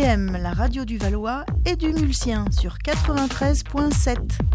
RVM, la radio du Valois et du Mulsien sur 93.7.